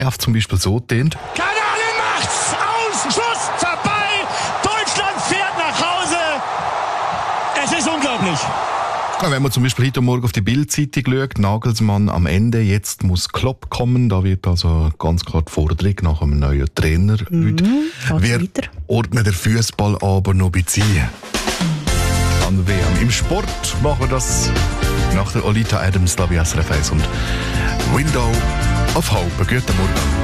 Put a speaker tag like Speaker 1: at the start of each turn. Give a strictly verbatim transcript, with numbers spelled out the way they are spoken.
Speaker 1: er zum Beispiel so tönt.
Speaker 2: Kanale macht's! Aus! Schuss! Vorbei! Deutschland fährt nach Hause! Es ist unglaublich!
Speaker 1: Wenn man zum Beispiel heute Morgen auf die Bild-Zeitung schaut, Nagelsmann am Ende, jetzt muss Klopp kommen, da wird also ganz klar die Forderung nach einem neuen Trainer.
Speaker 3: Mhm,
Speaker 1: Wir
Speaker 3: weiter.
Speaker 1: ordnen den Fußball aber noch beziehen. An W M. Im Sport machen wir das nach der Olita Adams, da bei S R F eins und Window of Hope. Guten Morgen.